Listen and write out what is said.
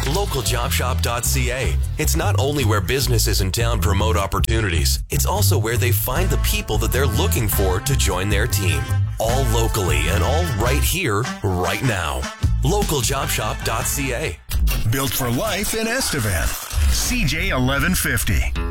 LocalJobShop.ca. It's not only where businesses in town promote opportunities, it's also where they find the people that they're looking for to join their team. All locally and all right here, right now. LocalJobShop.ca. Built for life in Estevan. CJ 1150.